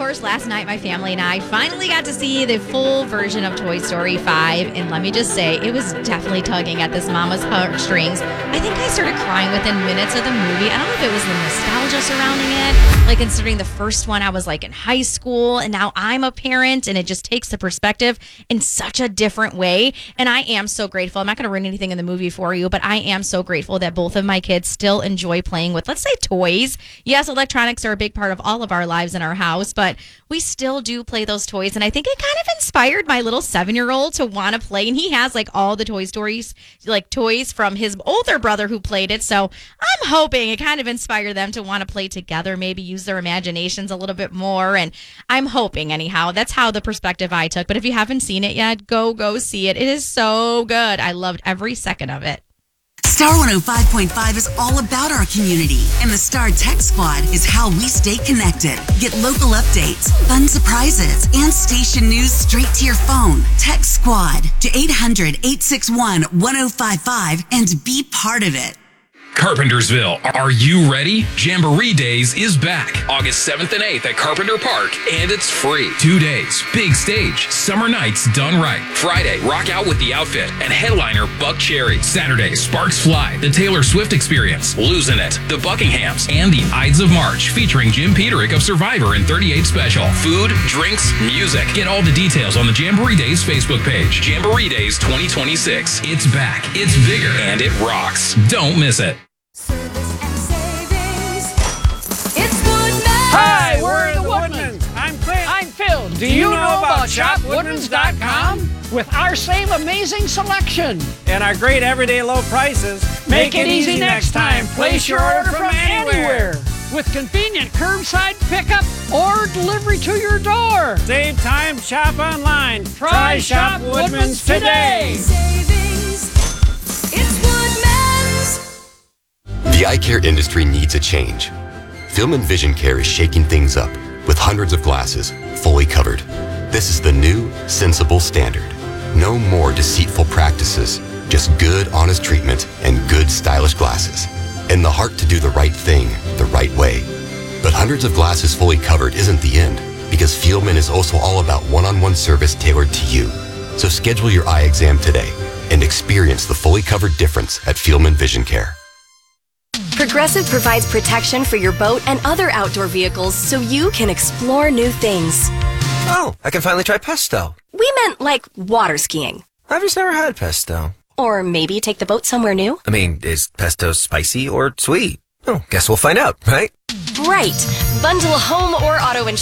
course, last night my family and I finally got to see the full version of Toy Story 5. And let me just say, it was definitely tugging at this mama's heartstrings. I think I started crying within minutes of the movie. I don't know if it was the nostalgia surrounding it. Like, considering the first one, I was like in high school and now I'm a parent, and it just takes the perspective in such a different way. And I am so grateful. I'm not going to ruin anything in the movie for you, but I am so grateful that both of my kids still enjoy playing with, let's say, toys. Yes, electronics are a big part of all of our lives in our house, but we still do play those toys. And I think it kind of inspired my little 7-year-old to want to play. And he has like all the Toy Stories, like toys from his older brother who played it. So I'm hoping it kind of inspired them to want to play together, maybe use their imaginations a little bit more. And I'm hoping, anyhow, that's how the perspective I took. But if you haven't seen it yet, go see it. It is so good. I loved every second of it. Star 105.5 is all about our community, and the Star Tech Squad is how we stay connected. Get local updates, fun surprises, and station news straight to your phone. Tech Squad to 800-861-1055 and be part of it. Carpentersville, are you ready? Jamboree Days is back August 7th and 8th at Carpenter Park, and it's free. 2 days, big stage, summer nights done right. Friday, rock out with the outfit and headliner Buck Cherry. Saturday, Sparks Fly, the Taylor Swift Experience, Losing It, the Buckinghams, and the Ides of March featuring Jim Peterick of Survivor and 38 Special. Food, drinks, music. Get all the details on the Jamboree Days Facebook page. Jamboree Days 2026. It's back, it's bigger, and it rocks. Don't miss it. Hi, we're the Woodmans. I'm Clint. I'm Phil. Do you know about ShopWoodmans.com? With our same amazing selection and our great everyday low prices, make it easy next time. Place your order from anywhere. With convenient curbside pickup or delivery to your door. Save time, shop online. Try Shop Woodmans today. Savings. It's Woodmans. The eye care industry needs a change. Film and Vision Care is shaking things up with hundreds of glasses fully covered. This is the new, sensible standard. No more deceitful practices, just good, honest treatment and good, stylish glasses. And the heart to do the right thing the right way. But hundreds of glasses fully covered isn't the end, because Fieldman is also all about one-on-one service tailored to you. So schedule your eye exam today and experience the fully covered difference at Fieldman Vision Care. Progressive provides protection for your boat and other outdoor vehicles so you can explore new things. Oh, I can finally try pesto. We meant like water skiing. I've just never had pesto. Or maybe take the boat somewhere new. I mean, is pesto spicy or sweet? Oh, guess we'll find out, right? Right. Bundle home or auto insurance